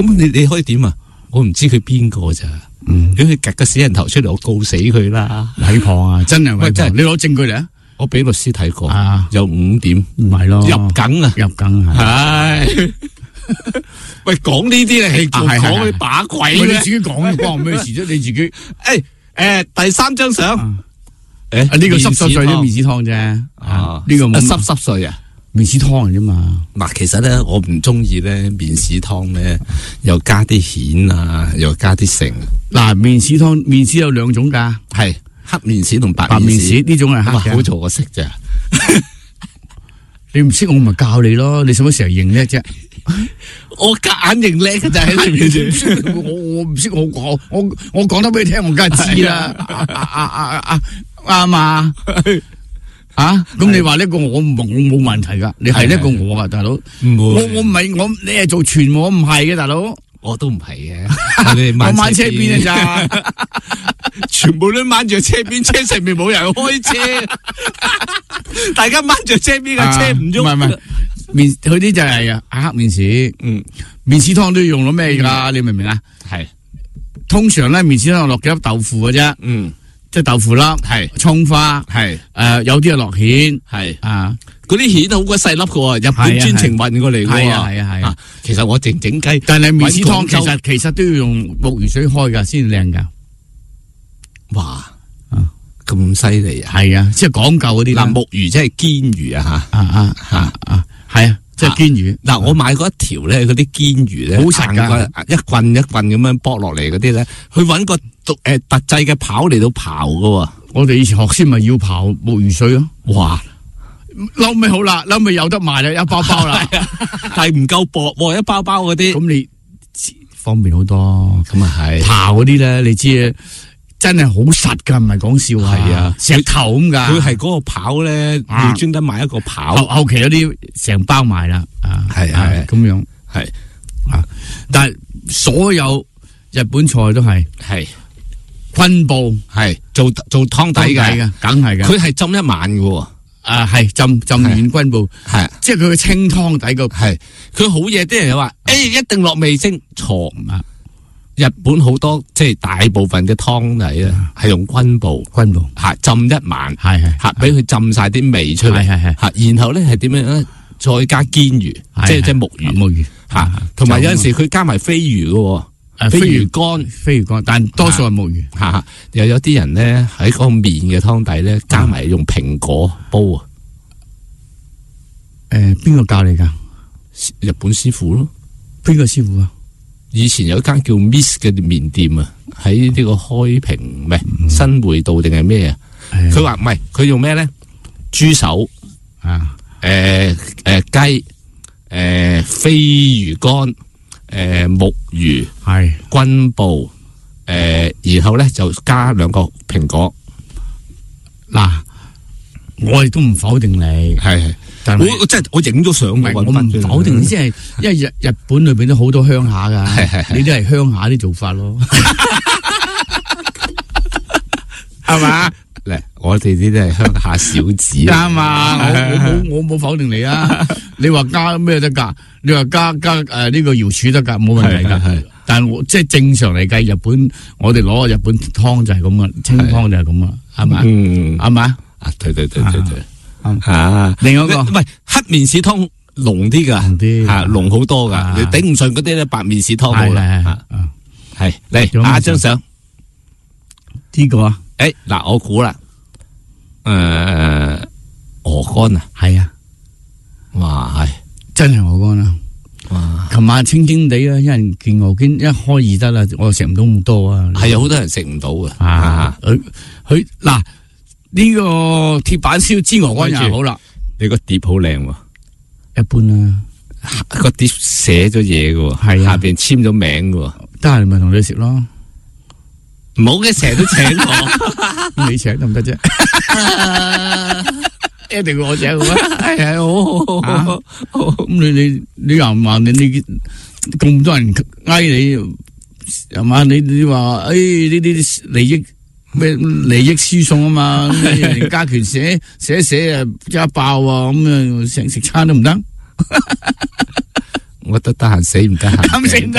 咁你可以點啊？我唔知佢邊個咋。如果佢夾個死人頭出嚟，我告死佢啦！ 毀謗啊，真係毀謗！你攞證據嚟啊！ 我俾律師睇過，有5點， 唔係咯， 入梗啊， 入梗係。 喂，講呢啲咧係講啲把鬼你自己講關我咩事啫？你自己第3張相， 呢個濕碎啲麵豉湯啫。呢個濕碎啊！ 麵豉湯嚟啫嘛。 嗱，其實咧我唔中意咧麵豉湯咧，又加啲蜆啊，又加啲成。 嗱，麵豉湯麵豉有2種噶， 係黑麵豉同白麵豉，呢種係黑嘅。 好做我識咋？ 你唔識我咪教你咯，你使乜成日認叻啫？ 我夾硬認叻嘅就喺裏面。 我唔識我講得俾你聽，我梗係知啦。啱嘛？咁你話呢個我冇問題噶，你係呢個我噶大佬。我唔係你係做傳，我唔係嘅大佬。 我都唔係嘅，我掹車邊啊咋？ 全部都掹住車邊，車上面冇人開車，大家掹住車邊嘅車唔喐。 唔係麵，佢啲就係黑麵豉。麵豉湯都要用到咩噶？你明唔明啊？ 係通常咧，麵豉湯落幾粒豆腐嘅啫。即係豆腐粒，係蔥花，係有啲係落蜆，係嗰啲蜆好鬼細粒嘅，日本專程運過嚟嘅。係啊，其實我靜雞， 但係麵豉湯其實都要用木魚水開噶先靚噶。 哇，咁犀利啊！ 係啊，即係講究嗰啲。 嗱，木魚即係堅魚啊吓，係啊，即係堅魚。 嗱，我買過一條咧，嗰啲堅魚咧， 好實噶， 一棍一棍咁樣剝落嚟嗰啲咧，去搵個特製嘅刨嚟到刨噶。 我哋以前學先咪要刨木魚水咯。 哇！ 撈尾好啦，撈尾有得賣啦，一包包啦， 但係唔夠薄，一包包嗰啲。 咁你方便好多。 咁啊係。 刨嗰啲咧，你知真係好實噶，唔係講笑啊。 係啊， 石頭咁噶。 佢係嗰個刨咧，要專登買一個刨。 後期有啲成包賣啦。 係咁樣。係但係所有日本菜都係昆布係做湯底嘅， 梗係嘅。 佢係浸一晚嘅。 係浸完昆布，係即係佢嘅清湯底個係。佢好嘢，啲人話一定落味精，錯。日本好多即係大部分嘅湯底咧係用昆布吓浸一晚，係吓俾佢浸晒啲味出嚟，係吓。然後咧係點樣咧？再加堅魚，即係木魚吓，同埋有陣時佢加埋飛魚嘅。飛魚乾，但多數係木魚。吓，又有啲人咧喺嗰個麵嘅湯底咧加埋用蘋果煲啊。 邊個教你噶？ 日本師傅咯。 邊個師傅啊？ 以前有一間叫 Miss 嘅麵店啊，喺呢個開平唔係新會道定係咩啊？佢話唔係，佢用咩咧？豬手雞飛魚乾。木魚係昆布，然後咧就加2個蘋果。嗱， 我亦都唔否定你，係，但係我影咗相，我唔否定，即係因為日本裏邊都好多鄉下噶，你都係鄉下啲做法咯，係嘛？ 嚟，我哋呢啲係鄉下小子。 啱啊！我冇否定你啊！你話加咩得噶？你話加呢個瑤柱得噶，冇問題噶。係，但係即係正常嚟計，日本我哋攞個日本湯就係咁噶，清湯就係咁噶，係咪？係咪？ 啊，對，吓，另外一個唔係黑麵豉湯濃啲噶，吓濃好多噶，你頂唔順嗰啲咧白麵豉湯好啦。係嚟下一張相， 呢個啊？ 嗱，我估啦，鵝肝啊， 係啊， 哇，係真係鵝肝啊！哇，琴晚清清地啊，因為件鵝肝一開二得啦，我食唔到咁多啊。 係啊，好多人食唔到啊。 佢嗱呢個鐵板燒煎鵝肝又好啦， 你個碟好靚喎， 一般啦， 個碟寫咗嘢嘅，係下邊簽咗名嘅， 得閒咪同你食咯。 唔好嘅，成日都請我， 你請得唔得啫？一定要我請嘅咩？係啊，好。咁你又唔話你咁多人嗌你，係嘛？你話呢啲利益輸送啊嘛？人家權寫啊，一爆啊，咁啊成食餐都唔得。 我得閒死唔得閒。